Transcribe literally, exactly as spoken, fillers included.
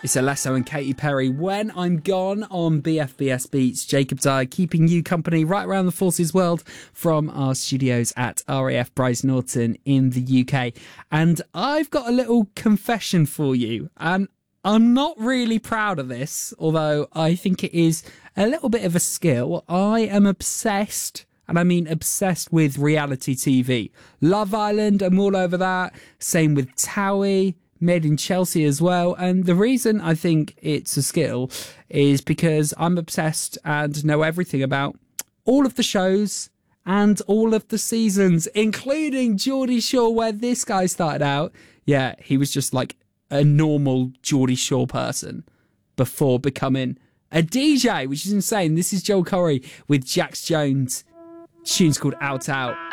It's Alesso and Katy Perry, When I'm Gone, on B F B S Beats. Jacob Dyer keeping you company right around the Forces world from our studios at R A F Bryce Norton in the U K. And I've got a little confession for you. And I'm not really proud of this, although I think it is a little bit of a skill. I am obsessed, and I mean obsessed, with reality T V. Love Island, I'm all over that. Same with Towie. Made in Chelsea as well. And the reason I think it's a skill is because I'm obsessed and know everything about all of the shows and all of the seasons, including Geordie Shore, where this guy started out. Yeah, he was just like a normal Geordie Shore person before becoming a D J, which is insane. This is Joel Corry with Jax Jones. Tune's called Out Out.